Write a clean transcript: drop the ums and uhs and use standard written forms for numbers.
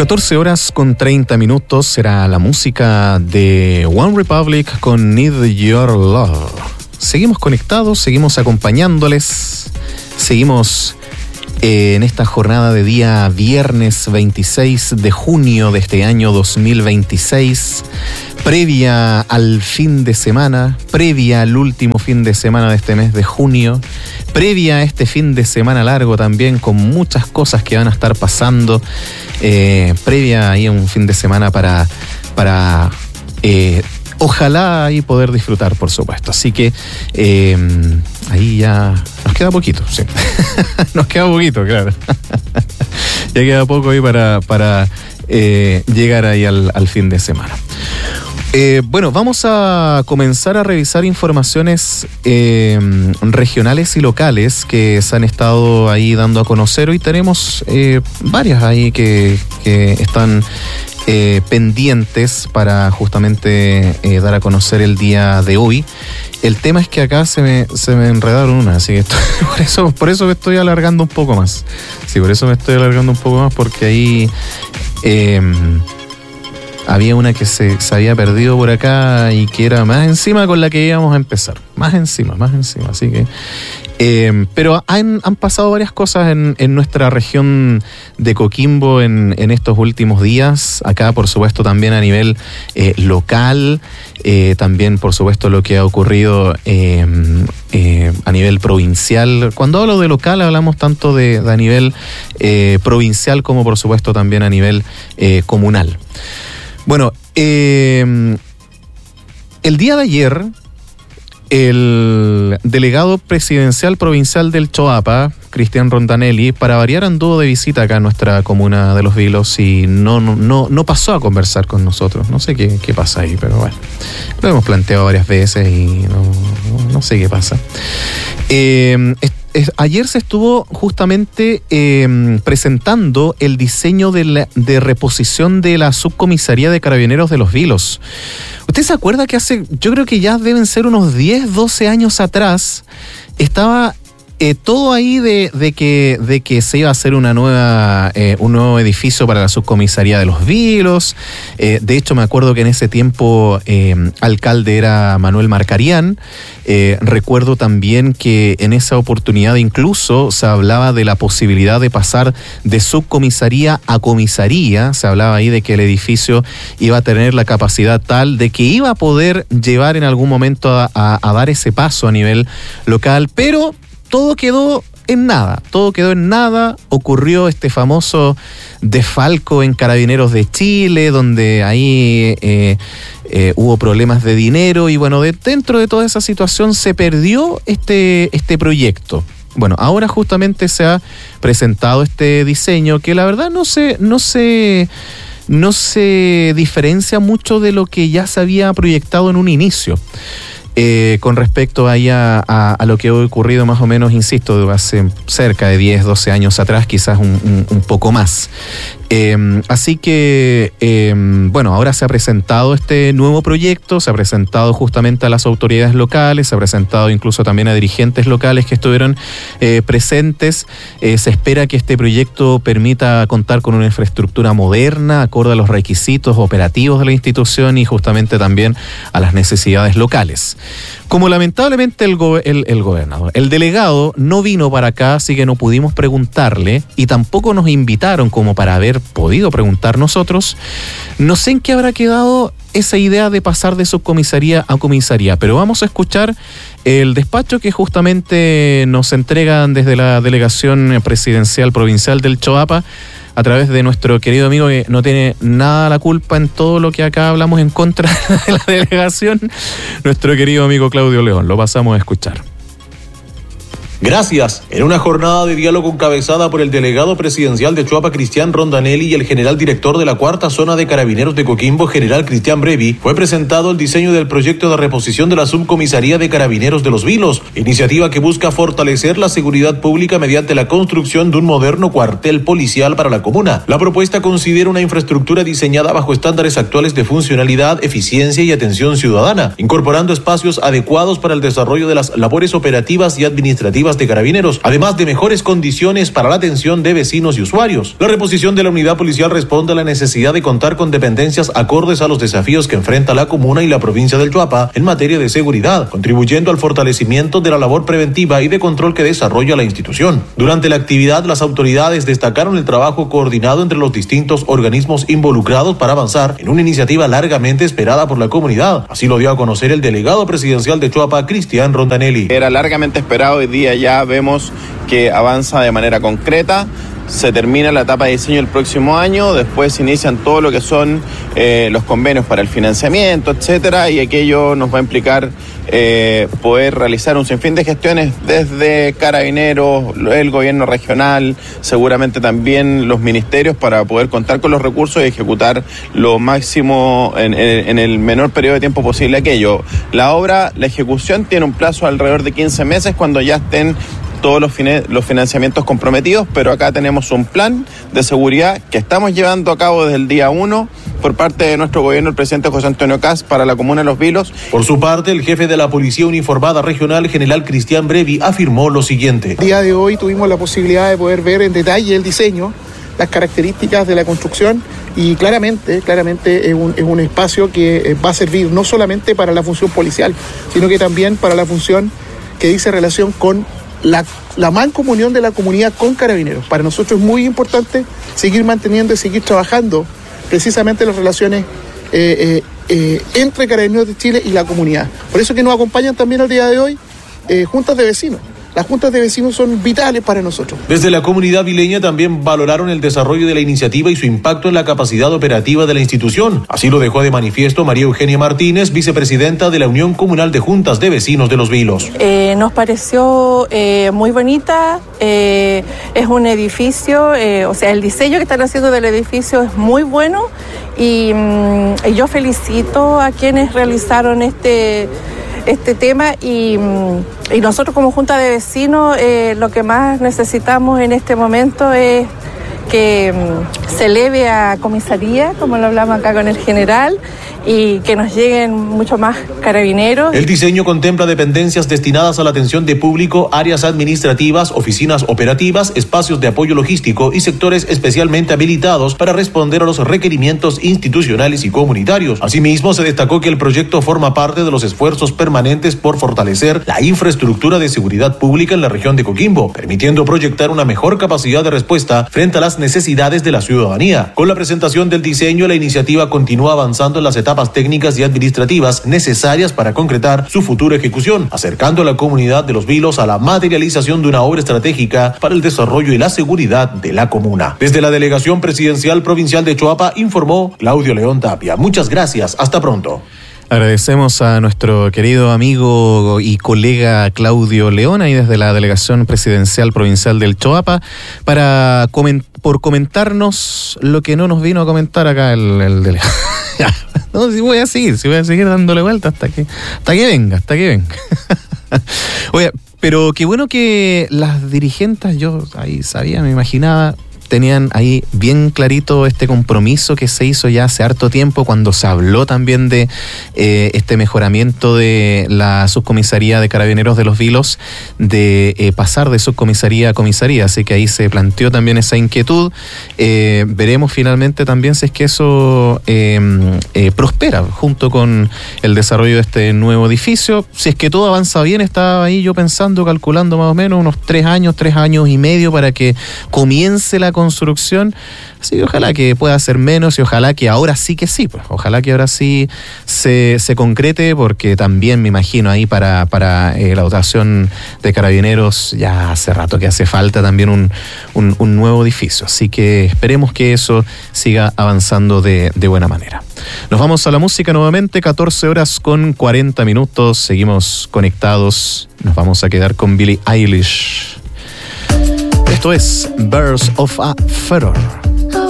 14:30 será la música de One Republic con Need Your Love. Seguimos conectados, seguimos acompañándoles, seguimos en esta jornada de día viernes 26 de junio de este año 2026, previa al fin de semana, previa al último fin de semana de este mes de junio, previa a este fin de semana largo también, con muchas cosas que van a estar pasando, previa ahí a un fin de semana para ojalá ahí poder disfrutar, por supuesto. Así que ahí ya nos queda poquito, sí. Nos queda poquito, claro. Ya queda poco ahí para llegar ahí al fin de semana. Bueno, vamos a comenzar a revisar informaciones regionales y locales que se han estado ahí dando a conocer. Hoy tenemos varias ahí que están pendientes para justamente dar a conocer el día de hoy. El tema es que acá se me enredaron una, así que por eso me estoy alargando un poco más. Sí, por eso me estoy alargando un poco más, porque ahí había una que se había perdido por acá y que era más encima con la que íbamos a empezar. Más encima. Así que pero han pasado varias cosas en nuestra región de Coquimbo en estos últimos días. Acá, por supuesto, también a nivel local. También, por supuesto, lo que ha ocurrido a nivel provincial. Cuando hablo de local, hablamos tanto de a nivel provincial como, por supuesto, también a nivel comunal. Bueno, el día de ayer, el delegado presidencial provincial del Choapa, Cristian Rondanelli, para variar, anduvo de visita acá en nuestra comuna de Los Vilos y no pasó a conversar con nosotros. No sé qué pasa ahí, pero bueno, lo hemos planteado varias veces y no sé qué pasa. Ayer se estuvo justamente presentando el diseño de reposición de la subcomisaría de Carabineros de Los Vilos. ¿Usted se acuerda que yo creo que ya deben ser unos 10, 12 años atrás, estaba todo ahí de que se iba a hacer un nuevo edificio para la subcomisaría de Los Vilos? De hecho, me acuerdo que en ese tiempo alcalde era Manuel Marcarián. Recuerdo también que en esa oportunidad incluso se hablaba de la posibilidad de pasar de subcomisaría a comisaría. Se hablaba ahí de que el edificio iba a tener la capacidad tal de que iba a poder llevar en algún momento a dar ese paso a nivel local, pero todo quedó en nada. Ocurrió este famoso desfalco en Carabineros de Chile, donde ahí hubo problemas de dinero y bueno, dentro de toda esa situación se perdió este proyecto. Bueno, ahora justamente se ha presentado este diseño que la verdad no se diferencia mucho de lo que ya se había proyectado en un inicio. Con respecto ahí a lo que ha ocurrido más o menos, insisto, hace cerca de 10, 12 años atrás, quizás un poco más. Así que, bueno, ahora se ha presentado este nuevo proyecto, se ha presentado justamente a las autoridades locales, se ha presentado incluso también a dirigentes locales que estuvieron presentes. Se espera que este proyecto permita contar con una infraestructura moderna, acorde a los requisitos operativos de la institución y justamente también a las necesidades locales. Como lamentablemente el gobernador, el delegado no vino para acá, así que no pudimos preguntarle y tampoco nos invitaron como para haber podido preguntar nosotros, no sé en qué habrá quedado esa idea de pasar de subcomisaría a comisaría, pero vamos a escuchar el despacho que justamente nos entregan desde la Delegación Presidencial Provincial del Choapa, a través de nuestro querido amigo que no tiene nada la culpa en todo lo que acá hablamos en contra de la delegación, nuestro querido amigo Claudio León. Lo pasamos a escuchar. Gracias. En una jornada de diálogo encabezada por el delegado presidencial de Choapa, Cristian Rondanelli, y el general director de la Cuarta Zona de Carabineros de Coquimbo, general Cristian Brevi, fue presentado el diseño del proyecto de reposición de la subcomisaría de Carabineros de Los Vilos, iniciativa que busca fortalecer la seguridad pública mediante la construcción de un moderno cuartel policial para la comuna. La propuesta considera una infraestructura diseñada bajo estándares actuales de funcionalidad, eficiencia y atención ciudadana, incorporando espacios adecuados para el desarrollo de las labores operativas y administrativas administrativas de Carabineros, además de mejores condiciones para la atención de vecinos y usuarios. La reposición de la unidad policial responde a la necesidad de contar con dependencias acordes a los desafíos que enfrenta la comuna y la provincia del Choapa en materia de seguridad, contribuyendo al fortalecimiento de la labor preventiva y de control que desarrolla la institución. Durante la actividad, las autoridades destacaron el trabajo coordinado entre los distintos organismos involucrados para avanzar en una iniciativa largamente esperada por la comunidad. Así lo dio a conocer el delegado presidencial de Choapa, Cristian Rondanelli. Era largamente esperado, hoy día ya vemos que avanza de manera concreta. Se termina la etapa de diseño el próximo año, después se inician todo lo que son los convenios para el financiamiento, etcétera, y aquello nos va a implicar poder realizar un sinfín de gestiones desde Carabineros, el gobierno regional, seguramente también los ministerios, para poder contar con los recursos y ejecutar lo máximo en el menor periodo de tiempo posible aquello. La obra, la ejecución tiene un plazo alrededor de 15 meses cuando ya estén todos los financiamientos comprometidos, pero acá tenemos un plan de seguridad que estamos llevando a cabo desde el día 1 por parte de nuestro gobierno, el presidente José Antonio Kast, para la comuna de Los Vilos. Por su parte, el jefe de la Policía Uniformada Regional, general Cristian Brevi, afirmó lo siguiente. El día de hoy tuvimos la posibilidad de poder ver en detalle el diseño, las características de la construcción, y claramente es un espacio que va a servir no solamente para la función policial, sino que también para la función que dice relación con la mancomunión de la comunidad con Carabineros. Para nosotros es muy importante seguir manteniendo y seguir trabajando precisamente las relaciones entre Carabineros de Chile y la comunidad. Por eso que nos acompañan también el día de hoy juntas de vecinos. Las juntas de vecinos son vitales para nosotros. Desde la comunidad vileña también valoraron el desarrollo de la iniciativa y su impacto en la capacidad operativa de la institución. Así lo dejó de manifiesto María Eugenia Martínez, vicepresidenta de la Unión Comunal de Juntas de Vecinos de Los Vilos. Nos pareció muy bonita, es un edificio, el diseño que están haciendo del edificio es muy bueno, y yo felicito a quienes realizaron este tema, y nosotros como Junta de Vecinos lo que más necesitamos en este momento es que se eleve a comisaría, como lo hablamos acá con el general, y que nos lleguen mucho más carabineros. El diseño contempla dependencias destinadas a la atención de público, áreas administrativas, oficinas operativas, espacios de apoyo logístico y sectores especialmente habilitados para responder a los requerimientos institucionales y comunitarios. Asimismo, se destacó que el proyecto forma parte de los esfuerzos permanentes por fortalecer la infraestructura de seguridad pública en la región de Coquimbo, permitiendo proyectar una mejor capacidad de respuesta frente a las necesidades de la ciudadanía. Con la presentación del diseño, la iniciativa continúa avanzando en las etapas técnicas y administrativas necesarias para concretar su futura ejecución, acercando a la comunidad de Los Vilos a la materialización de una obra estratégica para el desarrollo y la seguridad de la comuna. Desde la Delegación Presidencial Provincial de Choapa, informó Claudio León Tapia. Muchas gracias, hasta pronto. Agradecemos a nuestro querido amigo y colega Claudio León, ahí desde la Delegación Presidencial Provincial del Choapa, por comentarnos lo que no nos vino a comentar acá el delegado. No, si voy a seguir dándole vuelta hasta que venga. Oye, pero qué bueno que las dirigentes, yo ahí sabía, me imaginaba, tenían ahí bien clarito este compromiso que se hizo ya hace harto tiempo, cuando se habló también de este mejoramiento de la subcomisaría de Carabineros de Los Vilos, de pasar de subcomisaría a comisaría. Así que ahí se planteó también esa inquietud. Veremos finalmente también si es que eso prospera junto con el desarrollo de este nuevo edificio. Si es que todo avanza bien, estaba ahí yo pensando, calculando más o menos unos 3 años y medio para que comience la construcción. Así que ojalá que pueda ser menos, y ojalá que ahora sí que sí, pues ojalá que ahora sí se concrete, porque también me imagino ahí para la dotación de Carabineros ya hace rato que hace falta también un nuevo edificio. Así que esperemos que eso siga avanzando de buena manera. Nos vamos a la música nuevamente, 14:40. Seguimos conectados. Nos vamos a quedar con Billie Eilish. Esto es Birds of a Feather.